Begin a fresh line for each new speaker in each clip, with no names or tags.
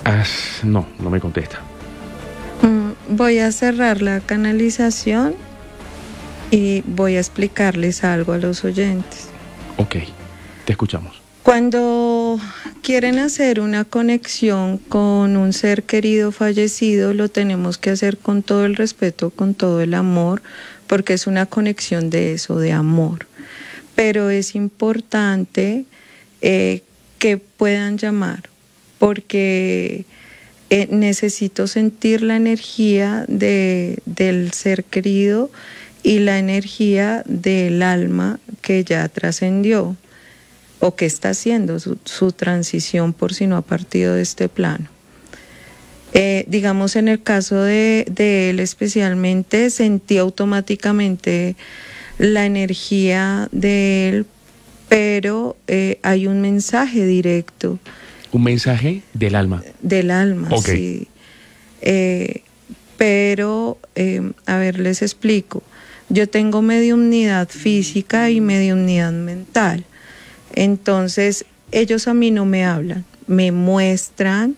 No, no me contesta.
Voy a cerrar la canalización y voy a explicarles algo a los oyentes.
Ok, te escuchamos.
Cuando quieren hacer una conexión con un ser querido fallecido, lo tenemos que hacer con todo el respeto, con todo el amor, porque es una conexión de eso, de amor. Pero es importante que puedan llamar, porque necesito sentir la energía del ser querido y la energía del alma que ya trascendió o que está haciendo su transición por si no ha partido de este plano. Digamos, en el caso de él especialmente, sentí automáticamente la energía de él, pero hay un mensaje directo.
¿Un mensaje del alma?
Del alma,
okay.
Sí. Pero, a ver, les explico. Yo tengo mediumnidad física y mediumnidad mental. Entonces, ellos a mí no me hablan, me muestran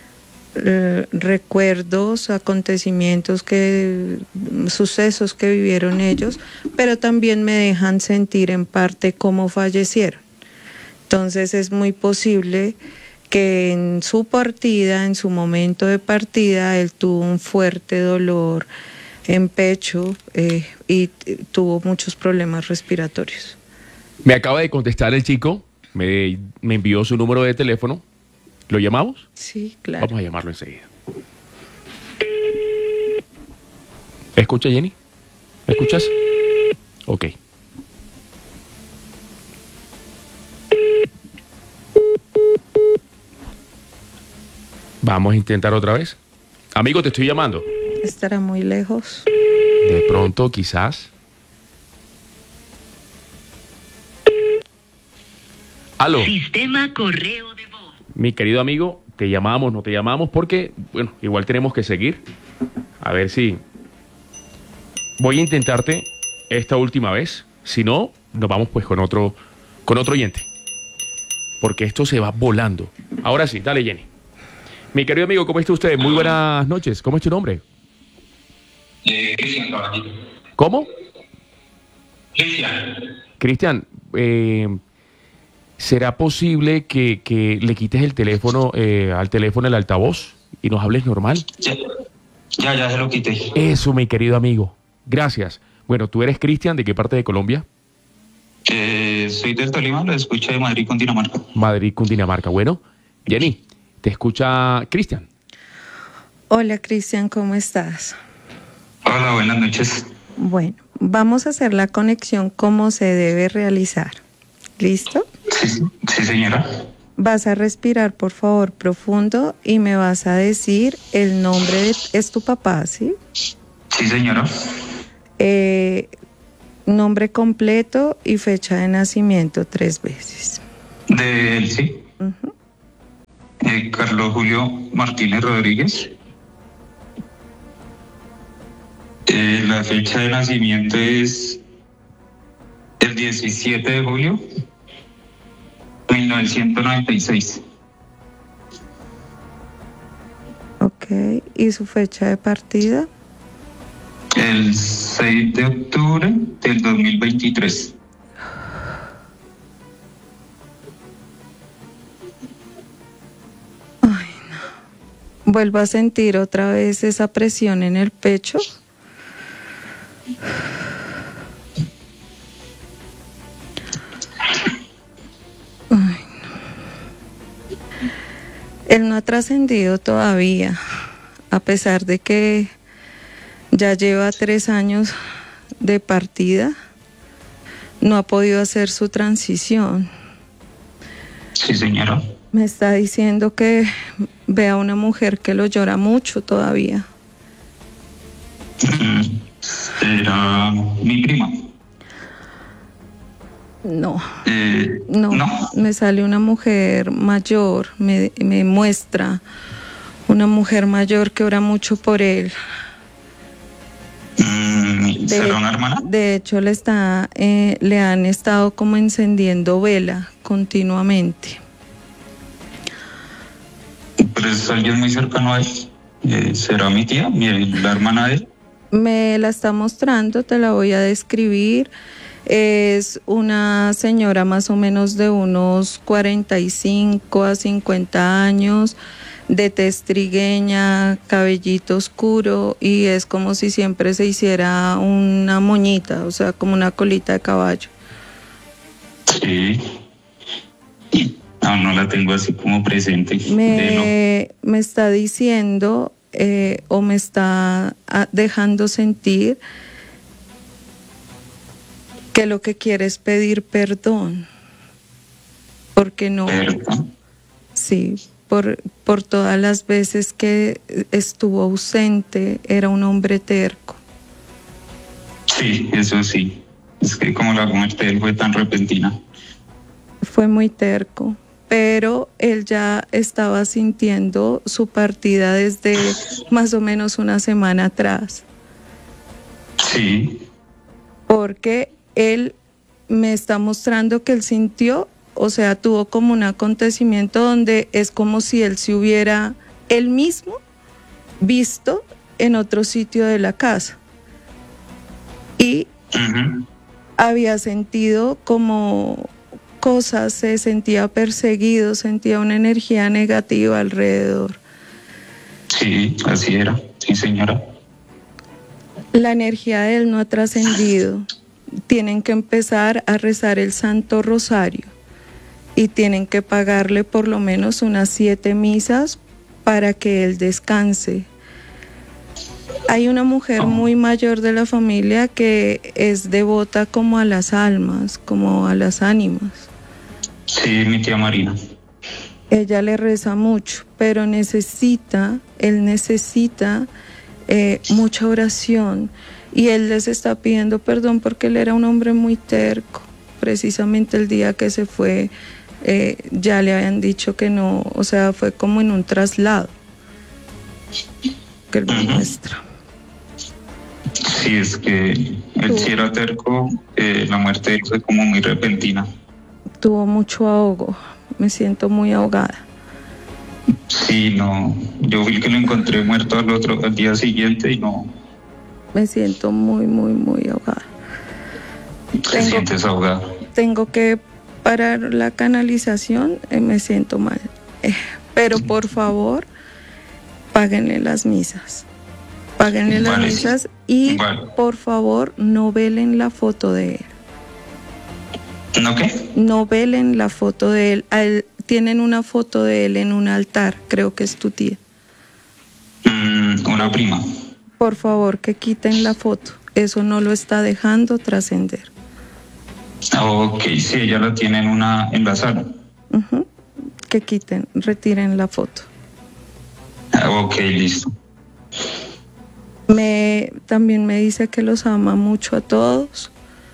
recuerdos, acontecimientos, sucesos que vivieron ellos, pero también me dejan sentir en parte cómo fallecieron. Entonces, es muy posible que en su partida, en su momento de partida, él tuvo un fuerte dolor en pecho y tuvo muchos problemas respiratorios.
Me acaba de contestar el chico, me envió su número de teléfono. ¿Lo llamamos?
Sí, claro.
Vamos a llamarlo enseguida. ¿Escucha, Jenny? ¿Me escuchas? Ok. Vamos a intentar otra vez. Amigo, te estoy llamando.
¿Estará muy lejos?
De pronto, quizás. Aló.
Sistema correo de voz.
Mi querido amigo, te llamamos, no te llamamos, porque, bueno, igual tenemos que seguir. A ver si... Voy a intentarte esta última vez. Si no, nos vamos pues con otro oyente. Porque esto se va volando. Ahora sí, dale, Jenny. Mi querido amigo, ¿cómo está usted? Muy buenas noches. ¿Cómo es tu nombre?
Cristian, caballito.
¿Cómo?
Cristian.
Cristian, ¿será posible que le quites el teléfono al teléfono el altavoz y nos hables normal?
Ya se lo quité.
Eso, mi querido amigo. Gracias. Bueno, ¿tú eres Cristian? ¿De qué parte de Colombia?
Soy del Tolima, lo escucho de Madrid, Cundinamarca.
Madrid, Cundinamarca. Bueno, Jenny, te escucha Cristian.
Hola, Cristian, ¿cómo estás?
Hola, buenas noches.
Bueno, vamos a hacer la conexión como se debe realizar. ¿Listo?
Sí, señora.
Vas a respirar, por favor, profundo y me vas a decir el nombre de... ¿Es tu papá, sí?
Sí, señora.
Nombre completo y fecha de nacimiento 3 veces.
De él, sí.
Uh-huh.
Carlos Julio Martínez Rodríguez. La fecha de nacimiento es el 17 de julio de 1996.
Ok, ¿y su fecha de partida?
El 6 de octubre del 2023.
Ay, no. Vuelvo a sentir otra vez esa presión en el pecho. Ay, no. Él no ha trascendido todavía, a pesar de que ya lleva 3 años de partida, no ha podido hacer su transición.
Sí, señora.
Me está diciendo que ve a una mujer que lo llora mucho todavía.
¿Era mi prima?
No,
no.
Me sale una mujer mayor, me muestra una mujer mayor que ora mucho por él.
¿Será una hermana?
De hecho, le han estado como encendiendo vela continuamente.
Pero es alguien muy cercano a él. ¿Será mi tía, la hermana de él?
Me la está mostrando, te la voy a describir. Es una señora más o menos de unos 45 a 50 años, de tez trigueña, cabellito oscuro, y es como si siempre se hiciera una moñita, o sea, como una colita de caballo.
Sí. No la tengo así como presente.
Me está diciendo o me está dejando sentir que lo que quiere es pedir perdón, porque no,
¿Perdón?
sí, por todas las veces que estuvo ausente. Era un hombre terco.
Sí, eso sí. Es que como la muerte de él fue tan repentina.
Fue muy terco, pero él ya estaba sintiendo su partida desde más o menos una semana atrás,
Sí.
porque él me está mostrando que él sintió, o sea, tuvo como un acontecimiento donde es como si él se hubiera él mismo visto en otro sitio de la casa y
Ujú.
había sentido como cosas, se sentía perseguido, sentía una energía negativa alrededor.
Sí, así era. Sí, señora.
La energía de él no ha trascendido. Tienen que empezar a rezar el Santo Rosario y tienen que pagarle por lo menos unas 7 misas para que él descanse. Hay una mujer muy mayor de la familia que es devota como a las almas, como a las ánimas.
Sí, mi tía Marina.
Ella le reza mucho, pero él necesita mucha oración, y él les está pidiendo perdón porque él era un hombre muy terco. Precisamente el día que se fue, ya le habían dicho que no, o sea, fue como en un traslado que él me muestra.
Sí, es que él sí era terco. La muerte de él fue como muy repentina.
Tuvo mucho ahogo, me siento muy ahogada.
Sí, no. Yo vi que lo encontré muerto al día siguiente y no.
Me siento muy, muy, muy ahogada.
Te sientes ahogada.
Tengo que parar la canalización, me siento mal. Pero por favor, páguenle las misas. Páguenle las
Vale,
misas y
vale.
por favor no velen la foto de él.
¿No qué?
No velen la foto de él. Tienen una foto de él en un altar, creo que es tu tía.
Una prima.
Por favor, que quiten la foto. Eso no lo está dejando trascender.
Ok, sí, ella la tiene en la sala.
Ujú. Que quiten, retiren la foto.
Ok, listo.
También me dice que los ama mucho a todos.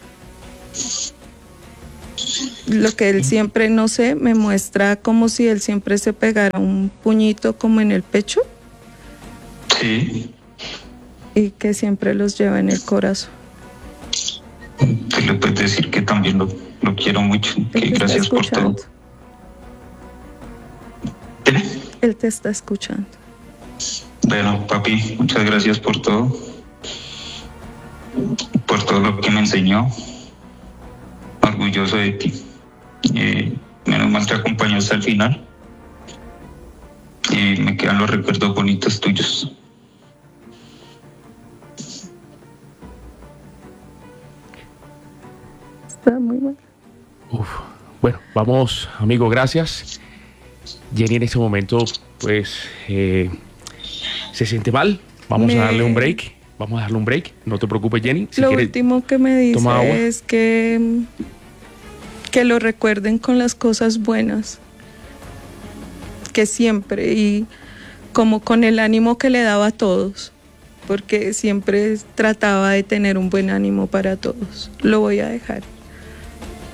Lo que él siempre, no sé, me muestra como si él siempre se pegara un puñito como en el pecho
Sí.
y que siempre los lleva en el corazón.
Te le puedes decir que también lo quiero mucho.
Él
Que
te está
gracias por todo.
escuchando.
¿Qué?
Él te está escuchando.
Bueno, papi, muchas gracias por todo. Por todo lo que me enseñó. Orgulloso de ti. Menos mal te acompañó hasta el final. Y me quedan los recuerdos bonitos tuyos.
Está muy mal.
Bueno, vamos, amigo, gracias. Jenny en ese momento, pues, se siente mal. Vamos a darle un break. No te preocupes, Jenny. Si
Lo
quieres,
último que me
toma agua.
dice es que lo recuerden con las cosas buenas, que siempre, y como con el ánimo que le daba a todos, porque siempre trataba de tener un buen ánimo para todos. Lo voy a dejar.